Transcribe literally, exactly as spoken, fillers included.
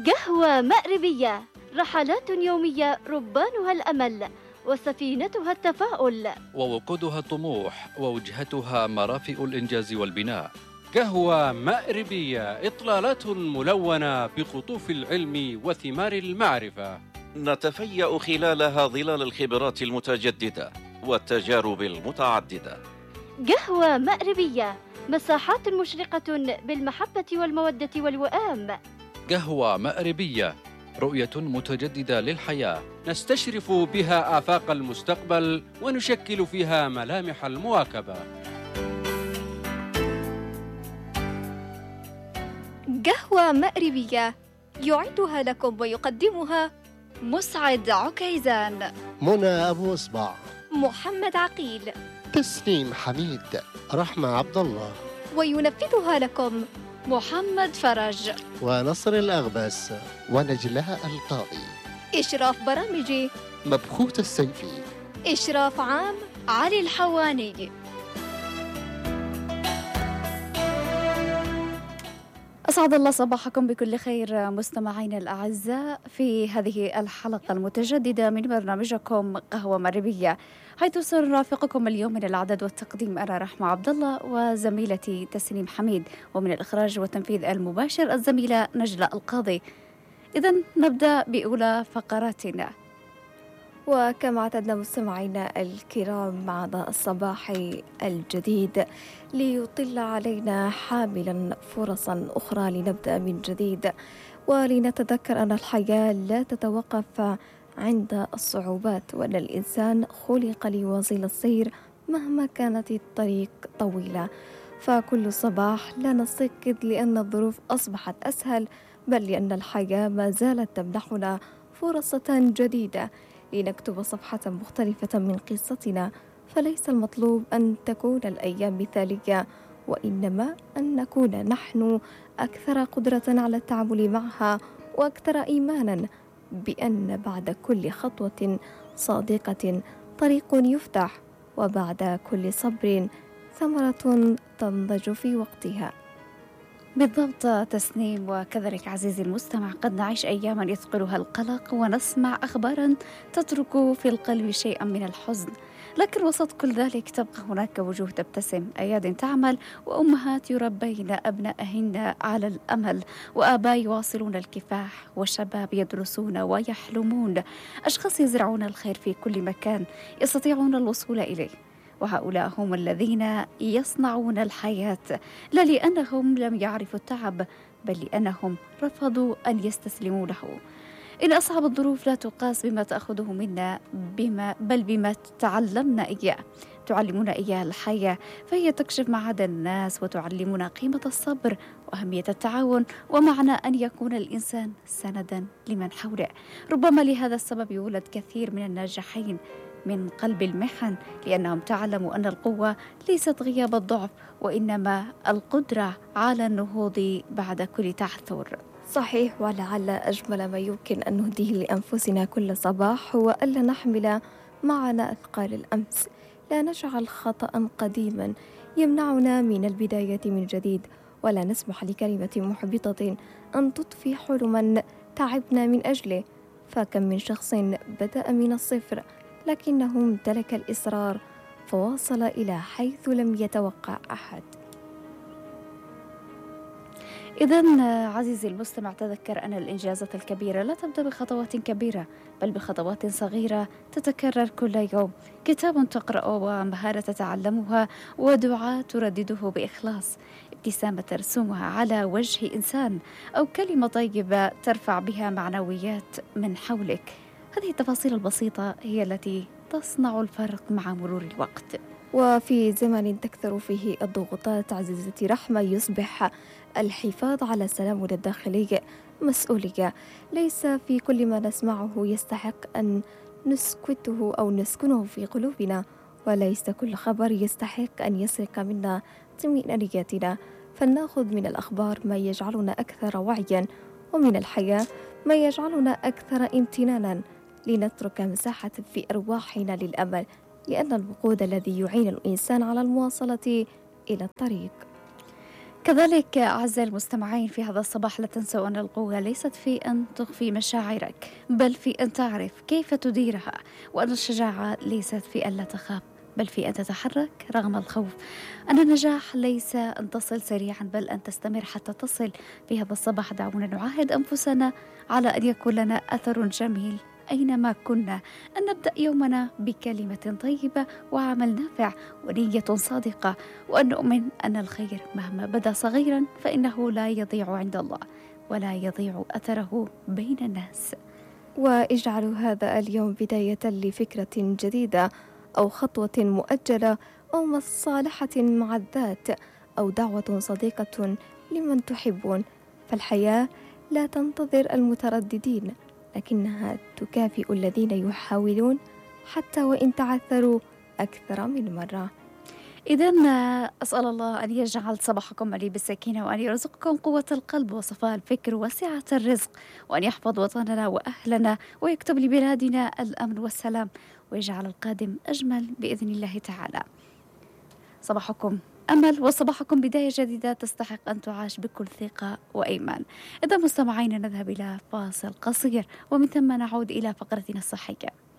قهوة مأربية، رحلات يومية ربانها الأمل وسفينتها التفاؤل، ووقودها الطموح ووجهتها مرافئ الإنجاز والبناء. قهوة مأربية، إطلالات ملونة بقطوف العلم وثمار المعرفة، نتفيأ خلالها ظلال الخبرات المتجددة والتجارب المتعددة. قهوة مأربية، مساحات مشرقة بالمحبة والمودة والوئام. قهوة مأربية، رؤية متجددة للحياة، نستشرف بها آفاق المستقبل ونشكل فيها ملامح المواكبة. قهوة مأربية يعدها لكم ويقدمها مسعد عكيزان، منى أبو إصبع، محمد عقيل، تسنيم حميد، رحمة عبد الله، وينفذها لكم محمد فرج ونصر الأغبس ونجلاء القاضي. إشراف برامجي مبخوت السيفي. إشراف عام علي الحواني. أسعد الله صباحكم بكل خير مستمعينا الأعزاء في هذه الحلقة المتجددة من برنامجكم قهوة مغربية، حيث سنرافقكم اليوم من الإعداد والتقديم أنا رحمة عبد الله وزميلتي تسنيم حميد، ومن الإخراج والتنفيذ المباشر الزميلة نجلاء القاضي. إذن نبدأ بأولى فقراتنا، وكما اعتدنا مستمعينا الكرام معنا الصباح الجديد ليطل علينا حاملا فرصا أخرى لنبدأ من جديد، ولنتذكر أن الحياة لا تتوقف عند الصعوبات، وأن الإنسان خلق ليواصل السير مهما كانت الطريق طويلة. فكل صباح لا نستيقظ لأن الظروف أصبحت أسهل، بل لأن الحياة ما زالت تمنحنا فرصة جديدة لنكتب صفحة مختلفة من قصتنا. فليس المطلوب أن تكون الأيام مثالية، وإنما أن نكون نحن أكثر قدرة على التعامل معها، وأكثر إيمانا بأن بعد كل خطوة صادقة طريق يفتح، وبعد كل صبر ثمرة تنضج في وقتها. بالضبط تسنيم، وكذلك عزيزي المستمع قد نعيش أياما يثقلها القلق ونسمع أخبارا تترك في القلب شيئا من الحزن، لكن وسط كل ذلك تبقى هناك وجوه تبتسم، أياد تعمل، وأمهات يربين أبنائهن على الأمل، وآباء يواصلون الكفاح، وشباب يدرسون ويحلمون، أشخاص يزرعون الخير في كل مكان يستطيعون الوصول إليه. وهؤلاء هم الذين يصنعون الحياة، لا لأنهم لم يعرفوا التعب، بل لأنهم رفضوا أن يستسلموا له. إن أصعب الظروف لا تقاس بما تأخذه منا بما بل بما تعلمنا إياه تعلمنا إياه الحياة، فهي تكشف معادن الناس وتعلمنا قيمة الصبر وأهمية التعاون، ومعنى أن يكون الإنسان سندا لمن حوله. ربما لهذا السبب يولد كثير من الناجحين من قلب المحن، لأنهم تعلموا أن القوة ليست غياب الضعف، وإنما القدرة على النهوض بعد كل تعثر. صحيح، ولعل أجمل ما يمكن أن نهديه لأنفسنا كل صباح هو ألا نحمل معنا أثقال الأمس، لا نجعل خطأ قديما يمنعنا من البداية من جديد، ولا نسمح لكلمة محبطة أن تطفي حلما تعبنا من أجله. فكم من شخص بدأ من الصفر لكنه امتلك الإصرار فواصل إلى حيث لم يتوقع أحد. إذن عزيزي المستمع تذكر أن الإنجازات الكبيرة لا تبدأ بخطوات كبيرة، بل بخطوات صغيرة تتكرر كل يوم، كتاب تقرأه ومهارة تتعلمها ودعاء تردده بإخلاص، ابتسامة ترسمها على وجه إنسان، أو كلمة طيبة ترفع بها معنويات من حولك. هذه التفاصيل البسيطة هي التي تصنع الفرق مع مرور الوقت. وفي زمن تكثر فيه الضغوطات عزيزتي رحمة، يصبح الحفاظ على سلامنا الداخلي مسؤولية. ليس في كل ما نسمعه يستحق أن نسكته أو نسكنه في قلوبنا، وليس كل خبر يستحق أن يسرق منا طمأنينتنا. فلنأخذ من الأخبار ما يجعلنا أكثر وعيا، ومن الحياة ما يجعلنا أكثر امتنانا، لنترك مساحة في أرواحنا للأمل، لأن الوقود الذي يعين الإنسان على المواصلة إلى الطريق. كذلك أعزائي المستمعين في هذا الصباح لا تنسوا أن القوة ليست في أن تخفي مشاعرك بل في أن تعرف كيف تديرها، وأن الشجاعة ليست في أن لا تخاف بل في أن تتحرك رغم الخوف. أن النجاح ليس أن تصل سريعا بل أن تستمر حتى تصل. في هذا الصباح دعونا نعاهد أنفسنا على أن يكون لنا أثر جميل أينما كنا، أن نبدأ يومنا بكلمة طيبة وعمل نافع ونية صادقة، وأن نؤمن أن الخير مهما بدا صغيرا فإنه لا يضيع عند الله ولا يضيع أثره بين الناس. واجعلوا هذا اليوم بداية لفكرة جديدة أو خطوة مؤجلة أو مصالحة مع الذات أو دعوة صديقة لمن تحبون، فالحياة لا تنتظر المترددين لكنها تكافئ الذين يحاولون حتى وإن تعثروا أكثر من مرة. إذن أسأل الله أن يجعل صباحكم مليء بالسكينة، وأن يرزقكم قوة القلب وصفاء الفكر وسعة الرزق، وأن يحفظ وطننا وأهلنا ويكتب لبلادنا الأمن والسلام، ويجعل القادم أجمل بإذن الله تعالى. صباحكم أمل وصباحكم بداية جديدة تستحق أن تعاش بكل ثقة وإيمان. إذا مستمعين نذهب إلى فاصل قصير ومن ثم نعود إلى فقرتنا الصحية.